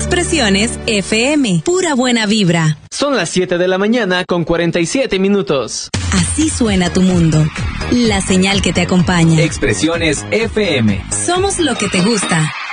Expresiones FM, pura buena vibra. Son las 7 de la mañana con 47 minutos. Así suena tu mundo. La señal que te acompaña. Expresiones FM. Somos lo que te gusta.